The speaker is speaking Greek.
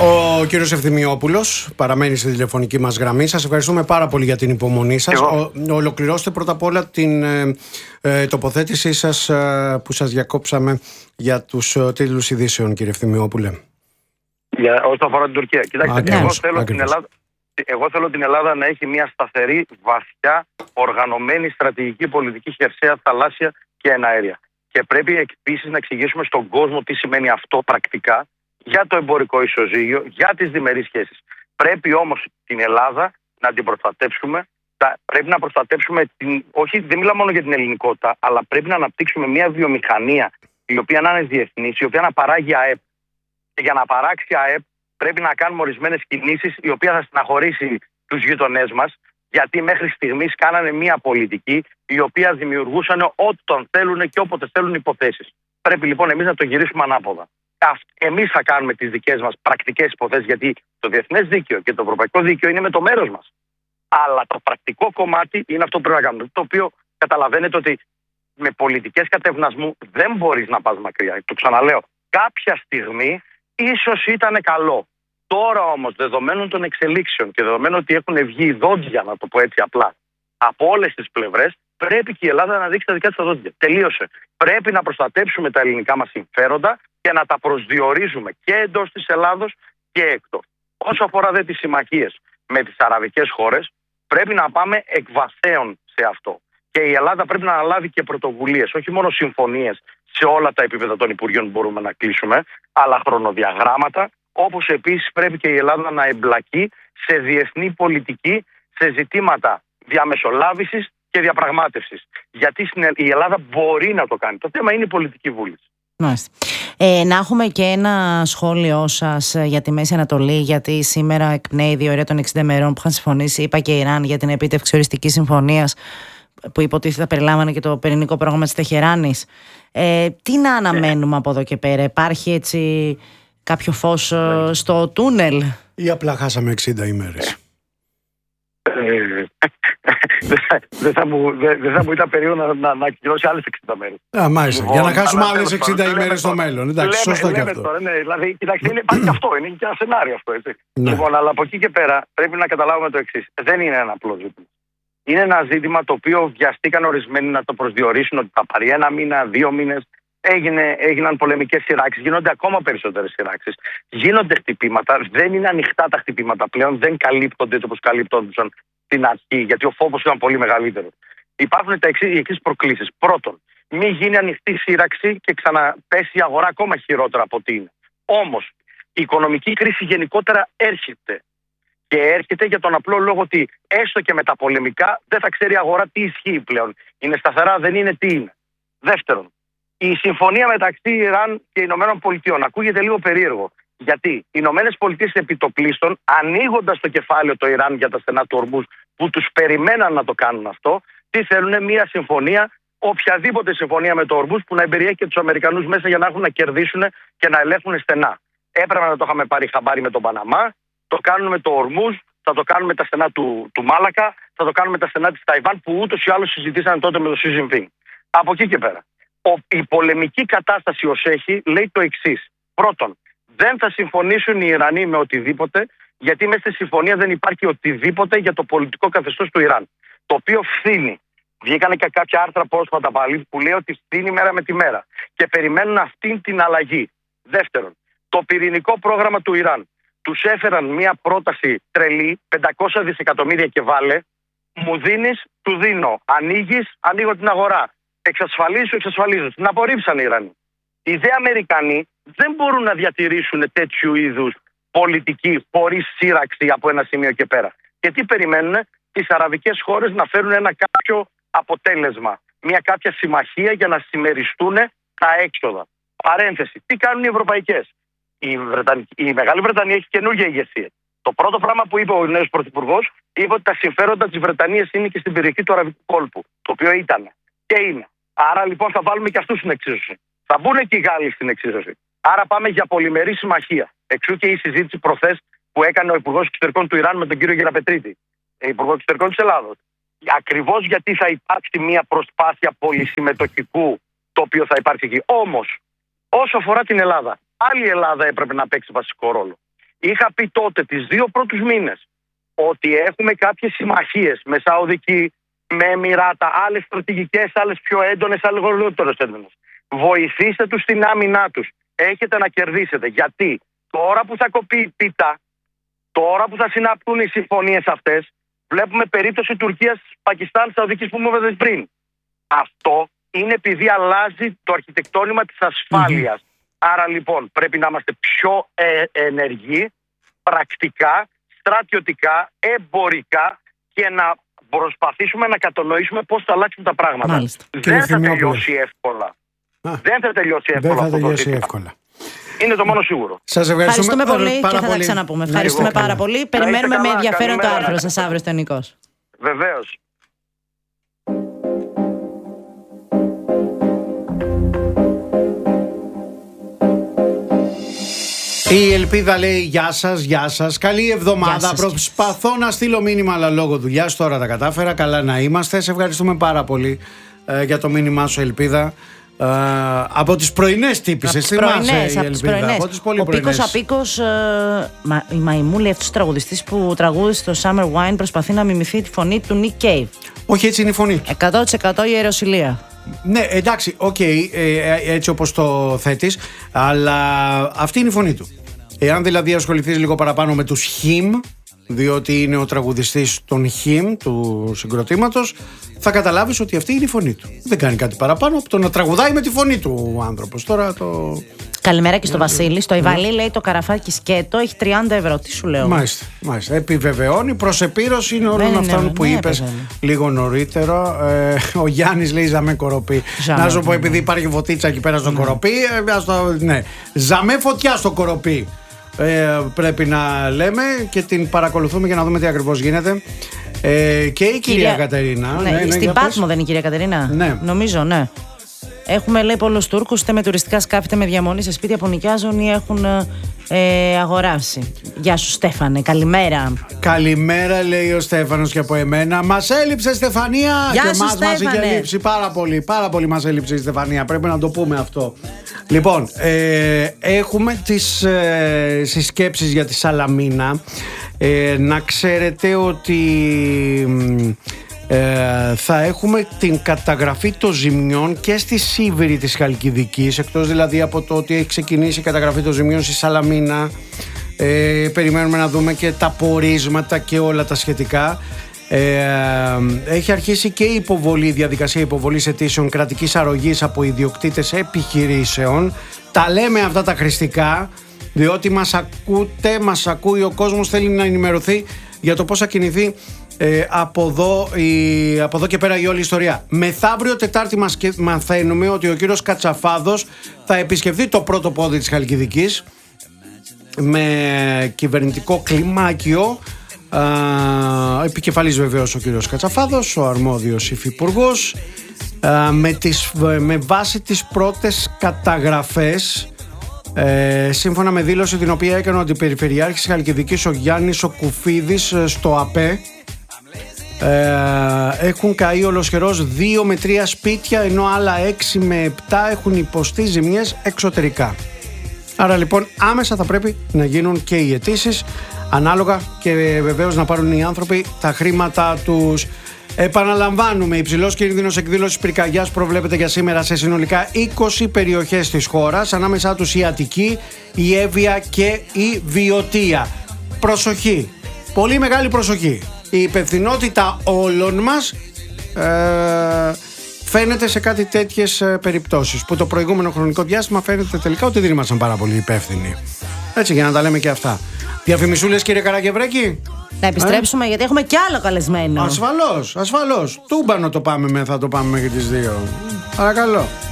Ο κύριος Ευθυμιόπουλος παραμένει στη τηλεφωνική μας γραμμή. Σας ευχαριστούμε πάρα πολύ για την υπομονή σας. Ολοκληρώστε πρώτα απ' όλα την τοποθέτησή σας που σας διακόψαμε για τους τίτλους ειδήσεων, κύριε Ευθυμιόπουλε. Όσον αφορά την Τουρκία. Κοιτάξτε, εγώ θέλω την Ελλάδα να έχει μια σταθερή, βαθιά, οργανωμένη στρατηγική πολιτική χερσαία, θαλάσσια και εναέρια. Και πρέπει επίσης να εξηγήσουμε στον κόσμο τι σημαίνει αυτό πρακτικά για το εμπορικό ισοζύγιο, για τις διμερείς σχέσεις. Πρέπει όμως την Ελλάδα να την προστατεύσουμε. Πρέπει να προστατεύσουμε δεν μιλάω μόνο για την ελληνικότητα, αλλά πρέπει να αναπτύξουμε μια βιομηχανία η οποία να είναι διεθνής, η οποία να παράγει ΑΕΠ. Και για να παράξει ΑΕΠ πρέπει να κάνουμε ορισμένες κινήσεις, η οποία θα στεναχωρήσει τους γείτονές μας, γιατί μέχρι στιγμής κάνανε μια πολιτική η οποία δημιουργούσαν όταν θέλουν και όποτε θέλουν υποθέσεις. Πρέπει λοιπόν εμείς να το γυρίσουμε ανάποδα. Εμείς θα κάνουμε τις δικές μας πρακτικές υποθέσεις, γιατί το διεθνές δίκαιο και το ευρωπαϊκό δίκαιο είναι με το μέρος μας. Αλλά το πρακτικό κομμάτι είναι αυτό που πρέπει να κάνουμε. Το οποίο καταλαβαίνετε ότι με πολιτικές κατευνασμού δεν μπορείς να πας μακριά. Το ξαναλέω. Κάποια στιγμή ίσως ήταν καλό. Τώρα όμως, δεδομένων των εξελίξεων και δεδομένου ότι έχουν βγει δόντια, να το πω έτσι απλά, από όλες τις πλευρές, πρέπει και η Ελλάδα να δείξει τα δικά της τα δόντια. Τελείωσε. Πρέπει να προστατεύσουμε τα ελληνικά μας συμφέροντα και να τα προσδιορίζουμε και εντός της Ελλάδος και εκτός. Όσο αφορά τις συμμαχίες με τις αραβικές χώρες, πρέπει να πάμε εκ βαθέων σε αυτό. Και η Ελλάδα πρέπει να αναλάβει και πρωτοβουλίες, όχι μόνο συμφωνίες σε όλα τα επίπεδα των Υπουργείων που μπορούμε να κλείσουμε, αλλά χρονοδιαγράμματα, όπως επίσης πρέπει και η Ελλάδα να εμπλακεί σε διεθνή πολιτική, σε ζητήματα διαμεσολάβησης και διαπραγμάτευσης. Γιατί η Ελλάδα μπορεί να το κάνει. Το θέμα είναι η πολιτική βούληση. Να έχουμε και ένα σχόλιο σας για τη Μέση Ανατολή, γιατί σήμερα εκπνέει η διορία των 60 ημερών που είχαν συμφωνήσει, είπα και η Ιράν, για την επίτευξη οριστικής συμφωνίας που υποτίθεται θα περιλάμβανε και το πυρηνικό πρόγραμμα της Τεχεράνης. Τι να αναμένουμε από εδώ και πέρα? Υπάρχει έτσι κάποιο φως στο τούνελ? Ή απλά χάσαμε 60 ημέρες? Δεν θα μου ήταν περίοδο να ακυρώσει άλλες 60 μέρες. Μάλιστα. Για να χάσουμε άλλες 60 ημέρες στο μέλλον. Εντάξει, σωστό και αυτό. Τώρα, δηλαδή, κοιτάξτε, υπάρχει και αυτό. Είναι και ένα σενάριο αυτό. Έτσι. Λοιπόν, αλλά από εκεί και πέρα πρέπει να καταλάβουμε το εξής. Δεν είναι ένα απλό ζήτημα. Είναι ένα ζήτημα το οποίο βιαστήκαν ορισμένοι να το προσδιορίσουν ότι θα πάρει 1 μήνα, 2 μήνες. Έγιναν πολεμικές σειράξεις, γίνονται ακόμα περισσότερες σειράξεις. Γίνονται χτυπήματα, δεν είναι ανοιχτά τα χτυπήματα πλέον, δεν καλύπτονται όπως καλύπτονταν στην αρχή, γιατί ο φόβος ήταν πολύ μεγαλύτερο. Υπάρχουν τα εξής προκλήσεις. Πρώτον, μην γίνει ανοιχτή σύραξη και ξαναπέσει η αγορά ακόμα χειρότερα από ό,τι είναι. Όμως, η οικονομική κρίση γενικότερα έρχεται. Και έρχεται για τον απλό λόγο ότι έστω και με τα πολεμικά δεν θα ξέρει η αγορά τι ισχύει πλέον. Είναι σταθερά, δεν είναι, τι είναι. Δεύτερον, η συμφωνία μεταξύ Ιράν και Ηνωμένων Πολιτειών ακούγεται λίγο περίεργο. Γιατί οι Ηνωμένες Πολιτείες επιτοπλίστων, ανοίγοντας το κεφάλαιο το Ιράν για τα στενά του Ορμούζ, που τους περιμέναν να το κάνουν αυτό, τι θέλουν? Μια συμφωνία, οποιαδήποτε συμφωνία με το Ορμούζ που να εμπεριέχει και τους Αμερικανούς μέσα για να έχουν να κερδίσουν και να ελέγχουν στενά. Έπρεπε να το είχαμε πάρει χαμπάρι με τον Παναμά, το κάνουν με το Ορμούζ, θα το κάνουμε με τα στενά του Μάλακα, θα το κάνουμε με τα στενά της Ταϊβάν που ούτως ή άλλως συζητήσαν τότε με τον Σι Τζινπίνγκ. Από εκεί και πέρα. Η πολεμική κατάσταση ως έχει λέει το εξής. Πρώτον, δεν θα συμφωνήσουν οι Ιρανοί με οτιδήποτε, γιατί μέσα στη συμφωνία δεν υπάρχει οτιδήποτε για το πολιτικό καθεστώς του Ιράν. Το οποίο φθήνει. Βγήκανε και κάποια άρθρα πρόσφατα πάλι που λέει ότι φθήνει μέρα με τη μέρα. Και περιμένουν αυτήν την αλλαγή. Δεύτερον, το πυρηνικό πρόγραμμα του Ιράν. Τους έφεραν μια πρόταση τρελή, 500 δισεκατομμύρια και βάλε. Μου δίνεις, του δίνω. Ανοίγεις, ανοίγω την αγορά. Εξασφαλίζω. Την απορρίψαν οι Ιρανοί. Οι δε Αμερικανοί δεν μπορούν να διατηρήσουν τέτοιου είδους πολιτική χωρίς σύραξη από ένα σημείο και πέρα. Και τι περιμένουν? Τις αραβικές χώρες να φέρουν ένα κάποιο αποτέλεσμα. Μια κάποια συμμαχία για να συμμεριστούν τα έξοδα. Παρένθεση. Τι κάνουν οι ευρωπαϊκές? Η Μεγάλη Βρετανία έχει καινούργια ηγεσία. Το πρώτο πράγμα που είπε ο νέος πρωθυπουργός, είπε ότι τα συμφέροντα της Βρετανίας είναι και στην περιοχή του Αραβικού κόλπου. Το οποίο ήταν. Και είναι. Άρα λοιπόν θα βάλουμε και αυτούς στην εξίσωση. Θα μπουν και οι Γάλλοι στην εξίσωση. Άρα πάμε για πολυμερή συμμαχία. Εξού και η συζήτηση προχθές που έκανε ο Υπουργός Εξωτερικών του Ιράν με τον κύριο Γεραπετρίτη, Υπουργό Εξωτερικών της Ελλάδος. Ακριβώς γιατί θα υπάρξει μια προσπάθεια πολυσυμμετοχικού, το οποίο θα υπάρχει εκεί. Όμως, όσο αφορά την Ελλάδα, άλλη Ελλάδα έπρεπε να παίξει βασικό ρόλο. Είχα πει τότε τις 2 πρώτους μήνες ότι έχουμε κάποιες συμμαχίες με Σαουδική, με Εμιράτα, άλλες στρατηγικές, άλλες πιο έντονες, άλλες λιγότερες έντονες. Βοηθήστε τους στην άμυνά τους. Έχετε να κερδίσετε. Γιατί τώρα που θα κοπεί η πίτα, τώρα που θα συνάπτουν οι συμφωνίες αυτές, βλέπουμε περίπτωση Τουρκίας, Πακιστάν, Σαουδικής που μου είπατε πριν. Αυτό είναι επειδή αλλάζει το αρχιτεκτόνημα της ασφάλειας. Άρα λοιπόν πρέπει να είμαστε πιο ενεργοί, πρακτικά, στρατιωτικά, εμπορικά και να προσπαθήσουμε να κατανοήσουμε πώς θα αλλάξουν τα πράγματα. Μάλιστα. Δεν θα τελειώσει εύκολα. Δεν θα τελειώσει εύκολα. Είναι το μόνο σίγουρο. Σας ευχαριστούμε πολύ και θα τα ξαναπούμε. Ευχαριστούμε πάρα πολύ. Περιμένουμε με ενδιαφέρον το άρθρο σας αύριο στο Νικός. Βεβαίως. Η Ελπίδα λέει γεια σας, γεια σας. Καλή εβδομάδα. Προσπαθώ να στείλω μήνυμα, αλλά λόγω δουλειάς τώρα τα κατάφερα. Καλά να είμαστε. Σε ευχαριστούμε πάρα πολύ για το μήνυμά σου, Ελπίδα. Από τις πρωινές τύπησες. Πρωινές, από τις πρωινές. Ο Πίκος Απίκος, η Μαϊμού λέει, αυτός ο τραγουδιστής που τραγούδισε στο Summer Wine, προσπαθεί να μιμηθεί τη φωνή του Nick Cave. Όχι, έτσι είναι η φωνή του. 100% η ιεροσυλία. Ναι, εντάξει, έτσι όπως το θέτεις, αλλά αυτή είναι η φωνή του. Εάν δηλαδή ασχοληθείς λίγο παραπάνω με τους Him, διότι είναι ο τραγουδιστής των Him, του συγκροτήματος, θα καταλάβεις ότι αυτή είναι η φωνή του. Δεν κάνει κάτι παραπάνω από το να τραγουδάει με τη φωνή του ο άνθρωπος. Τώρα το... Καλημέρα και στο Βασίλη. Στο Ιβαλή λέει το καραφάκι σκέτο έχει 30 ευρώ. Τι σου λέω. Μάλιστα. Επιβεβαιώνει προς επίρρωση είναι όλων αυτών που είπες λίγο νωρίτερο. Ο Γιάννης λέει ζαμέ κοροπή. Να σου πω, επειδή υπάρχει φωτίτσα εκεί πέρα στο κοροπή. Ζαμέ φωτιά στο κοροπή. Πρέπει να λέμε και την παρακολουθούμε για να δούμε τι ακριβώς γίνεται. Και η κυρία Κατερίνα. Στην Πάτμο δεν είναι η κυρία Κατερίνα. Ναι. Νομίζω, ναι. Έχουμε λέει πολλούς Τούρκους, είτε με τουριστικά σκάφη είτε με διαμονή σε σπίτια που νοικιάζουν ή έχουν αγοράσει. Γεια σου Στέφανε, καλημέρα. Καλημέρα λέει ο Στέφανος και από εμένα. Μας έλειψε Στεφανία. Γεια και σου, μας είχε λείψει πάρα πολύ μας έλειψε η Στεφανία. Πρέπει να το πούμε αυτό. Λοιπόν, έχουμε τις συσκέψεις για τη Σαλαμίνα. Να ξέρετε ότι θα έχουμε την καταγραφή των ζημιών και στη Σίβηρη της Χαλκιδικής, εκτός δηλαδή από το ότι έχει ξεκινήσει η καταγραφή των ζημιών στη Σαλαμίνα. Περιμένουμε να δούμε και τα πορίσματα και όλα τα σχετικά. Έχει αρχίσει και η διαδικασία υποβολής αιτήσεων κρατικής αρρωγής από ιδιοκτήτες επιχειρήσεων. Τα λέμε αυτά τα χρηστικά, διότι μας ακούτε, μας ακούει ο κόσμος, θέλει να ενημερωθεί για το πώς θα κινηθεί από εδώ και πέρα η όλη ιστορία. Μεθαύριο Τετάρτη μαθαίνουμε ότι ο κύριος Κατσαφάδος θα επισκεφθεί το πρώτο πόδι της Χαλκιδικής με κυβερνητικό κλιμάκιο. Επικεφαλής βεβαίως ο κύριος Κατσαφάδος, ο αρμόδιος υφυπουργός, με βάση τις πρώτες καταγραφές, σύμφωνα με δήλωση την οποία έκανε ο Αντιπεριφερειάρχης Χαλκιδικής ο Γιάννης ο Κουφίδης στο ΑΠΕ, έχουν καεί ολοσχερός 2 με 3 σπίτια, ενώ άλλα 6 με 7 έχουν υποστεί ζημιές εξωτερικά. Άρα λοιπόν άμεσα θα πρέπει να γίνουν και οι αιτήσεις, ανάλογα, και βεβαίως να πάρουν οι άνθρωποι τα χρήματα τους. Επαναλαμβάνουμε, υψηλός κίνδυνος εκδήλωσης πυρκαγιάς προβλέπεται για σήμερα σε συνολικά 20 περιοχές της χώρας, ανάμεσά τους η Αττική, η Εύβοια και η Βιωτία. Προσοχή, πολύ μεγάλη προσοχή. Η υπευθυνότητα όλων μας φαίνεται σε κάτι τέτοιες περιπτώσεις, που το προηγούμενο χρονικό διάστημα φαίνεται τελικά ότι δεν ήμασταν πάρα πολύ υπεύθυνοι. Έτσι, για να τα λέμε και αυτά. Διαφημισούλες, κύριε Καρακευρέκη. Να επιστρέψουμε γιατί έχουμε κι άλλο καλεσμένο. Ασφαλώς. Τούμπανο θα το πάμε μέχρι τις 2. Παρακαλώ.